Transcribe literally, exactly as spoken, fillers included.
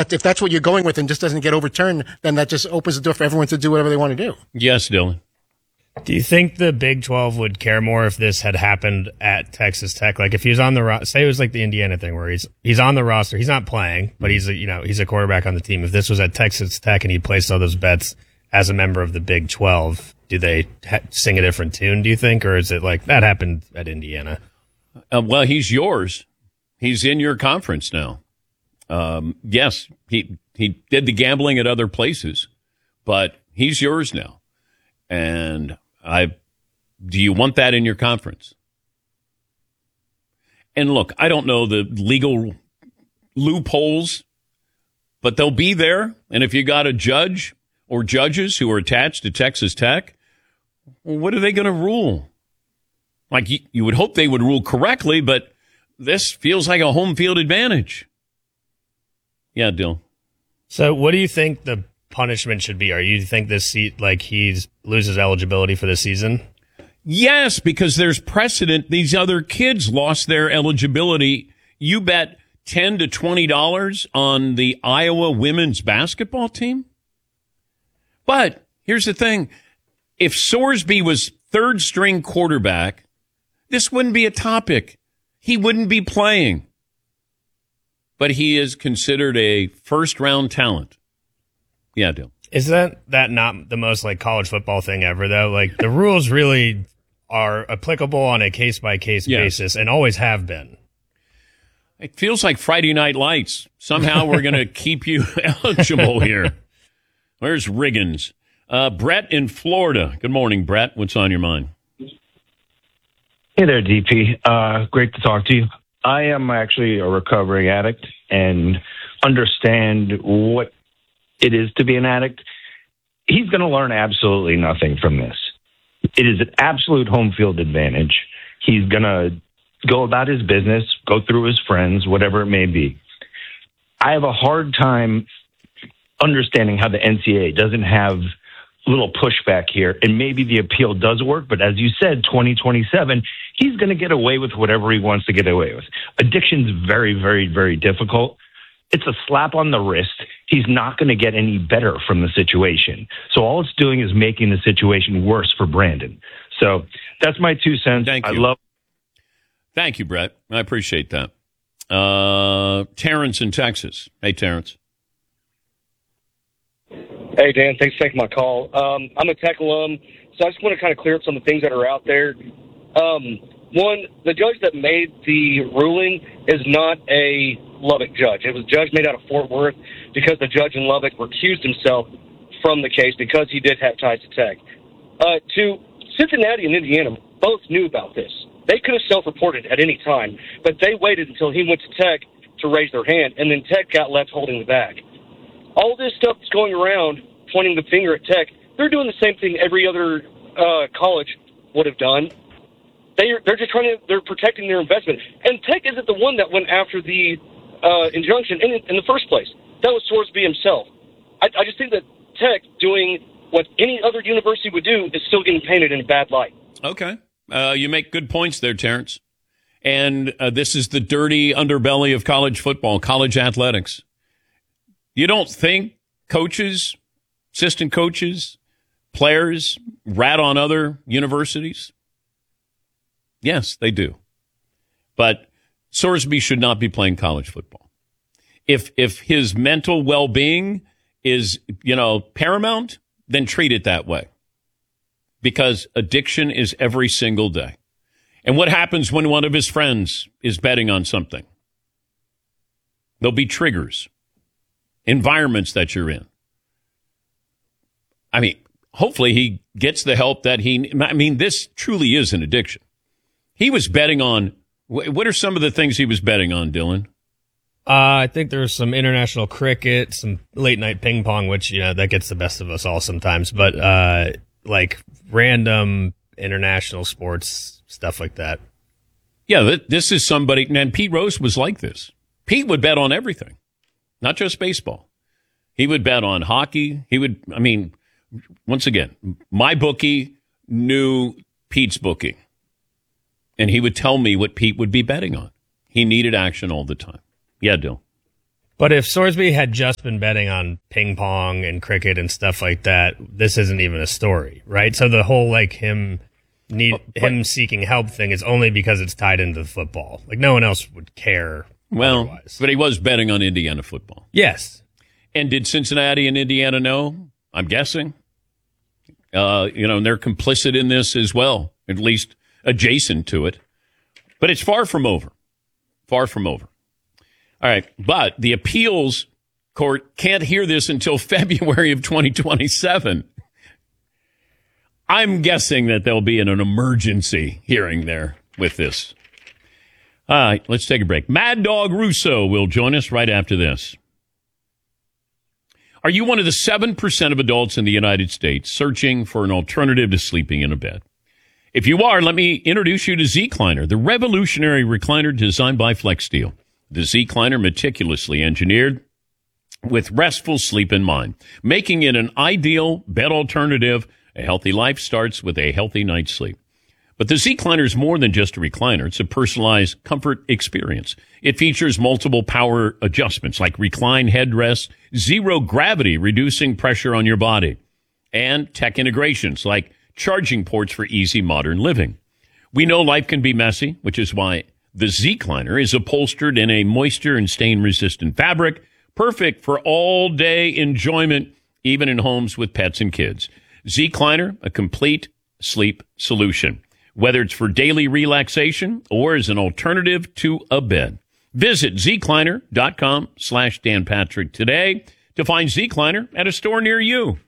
that if that's what you're going with and just doesn't get overturned, then that just opens the door for everyone to do whatever they want to do. Yes, Dylan. Do you think the Big twelve would care more if this had happened at Texas Tech? Like if he was on the ro- say it was like the Indiana thing where he's he's on the roster, he's not playing, but he's a, you know he's a quarterback on the team. If this was at Texas Tech and he placed all those bets as a member of the Big twelve, do they ha- sing a different tune? Do you think, or is it like that happened at Indiana? Uh, well, he's yours. He's in your conference now. Um, yes, he he did the gambling at other places, but he's yours now, and. I, do you want that in your conference? And look, I don't know the legal loopholes, but they'll be there. And if you got a judge or judges who are attached to Texas Tech, well, what are they going to rule? Like you, you would hope they would rule correctly, but this feels like a home field advantage. Yeah, Dill. So what do you think the punishment should be? Or you think this seat like he's loses eligibility for the season? Yes, because there's precedent. These other kids lost their eligibility. You bet ten to twenty dollars on the Iowa women's basketball team. But here's the thing. If Sorsby was third string quarterback, this wouldn't be a topic. He wouldn't be playing. But he is considered a first round talent. Yeah, Dill. Is that that not the most like college football thing ever though? Like the rules really are applicable on a case by case basis and always have been. It feels like Friday Night Lights. Somehow we're going to keep you eligible here. Where's Riggins? Uh, Brett in Florida. Good morning, Brett. What's on your mind? Hey there, D P. Uh, great to talk to you. I am actually a recovering addict and understand what it is to be an addict. He's going to learn absolutely nothing from this. It is an absolute home field advantage. He's going to go about his business, go through his friends, whatever it may be. I have a hard time understanding how the N C double A doesn't have a little pushback here, and maybe the appeal does work, but as you said, twenty twenty-seven, he's going to get away with whatever he wants to get away with. Addiction's very, very, very difficult. It's a slap on the wrist. He's not going to get any better from the situation. So all it's doing is making the situation worse for Brandon. So that's my two cents. Thank you. I love. Thank you, Brett. I appreciate that. Uh, Terrence in Texas. Hey, Terrence. Hey, Dan. Thanks for taking my call. Um, I'm a Tech alum, so I just want to kind of clear up some of the things that are out there. Um, one, the judge that made the ruling is not a Lubbock judge. It was a judge made out of Fort Worth because the judge in Lubbock recused himself from the case because he did have ties to Tech. Uh, two, Cincinnati and Indiana both knew about this. They could have self-reported at any time, but they waited until he went to Tech to raise their hand, and then Tech got left holding the bag. All this stuff that's going around, pointing the finger at Tech, they're doing the same thing every other uh, college would have done. They're, they're just trying to, they're protecting their investment. And Tech isn't the one that went after the uh, injunction in, in the first place. That was Sorsby himself. I, I just think that Tech doing what any other university would do is still getting painted in a bad light. Okay. Uh, you make good points there, Terrence. And uh, this is the dirty underbelly of college football, college athletics. You don't think coaches, assistant coaches, players rat on other universities? Yes, they do. But Sorsby should not be playing college football. If if his mental well-being is, you know, paramount, then treat it that way. Because addiction is every single day. And what happens when one of his friends is betting on something? There'll be triggers, environments that you're in. I mean, hopefully he gets the help that he, I mean, this truly is an addiction. He was betting on, what are some of the things he was betting on, Dylan? Uh, I think there's some international cricket, some late night ping pong, which, you know, that gets the best of us all sometimes. But, uh, like random international sports, stuff like that. Yeah, this is somebody, and Pete Rose was like this. Pete would bet on everything, not just baseball. He would bet on hockey. He would, I mean, once again, my bookie knew Pete's booking. And he would tell me what Pete would be betting on. He needed action all the time. Yeah, Dill. But if Sorsby had just been betting on ping pong and cricket and stuff like that, this isn't even a story, right? So the whole like him need Oh, but- him seeking help thing is only because it's tied into the football. Like no one else would care. Well, otherwise. but he was betting on Indiana football. Yes. And did Cincinnati and Indiana know? I'm guessing. Uh, you know, and they're complicit in this as well, at least adjacent to it. But it's far from over. Far from over. All right. But the appeals court can't hear this until February of twenty twenty-seven. I'm guessing that there'll be an, an emergency hearing there with this. All right. Let's take a break. Mad Dog Russo will join us right after this. Are you one of the seven percent of adults in the United States searching for an alternative to sleeping in a bed? If you are, let me introduce you to Zecliner, the revolutionary recliner designed by FlexSteel. The Zecliner, meticulously engineered with restful sleep in mind, making it an ideal bed alternative. A healthy life starts with a healthy night's sleep. But the Zecliner is more than just a recliner. It's a personalized comfort experience. It features multiple power adjustments like recline headrests, zero gravity, reducing pressure on your body, and tech integrations like charging ports for easy modern living. We know life can be messy, which is why the Zecliner is upholstered in a moisture and stain-resistant fabric, perfect for all-day enjoyment, even in homes with pets and kids. Zecliner, a complete sleep solution, whether it's for daily relaxation or as an alternative to a bed. Visit Zecliner.com slash Dan Patrick today to find Zecliner at a store near you.